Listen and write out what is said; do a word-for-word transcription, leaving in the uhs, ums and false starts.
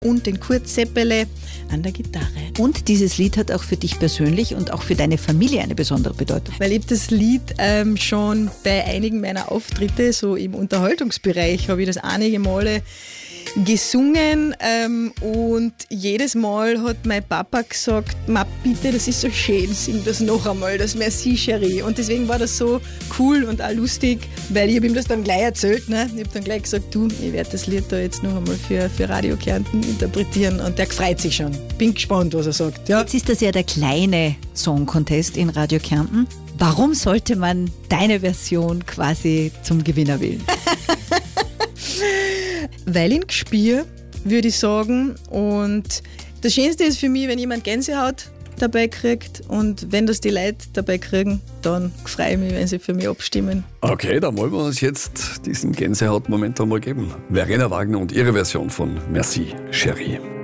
und den Kurt Seppele an der Gitarre. Und dieses Lied hat auch für dich persönlich und auch für deine Familie eine besondere Bedeutung. Weil ich das Lied ähm, schon bei einigen meiner Auftritte, so im Unterhaltungsbereich, habe ich das einige Male gesungen ähm, und jedes Mal hat mein Papa gesagt, Ma bitte, das ist so schön, sing das noch einmal, das Merci Chérie. Und deswegen war das so cool und auch lustig, weil ich habe ihm das dann gleich erzählt. Ne? Ich habe dann gleich gesagt, du, ich werde das Lied da jetzt noch einmal für, für Radio Kärnten interpretieren und der freut sich schon. Bin gespannt, was er sagt. Ja. Jetzt ist das ja der kleine Song Contest in Radio Kärnten. Warum sollte man deine Version quasi zum Gewinner wählen? Weil ich Gespür, würde ich sagen. Und das Schönste ist für mich, wenn jemand Gänsehaut dabei kriegt. Und wenn das die Leute dabei kriegen, dann freue ich mich, wenn sie für mich abstimmen. Okay, dann wollen wir uns jetzt diesen Gänsehaut-Moment einmal geben. Verena Wagner und ihre Version von Merci, Chérie.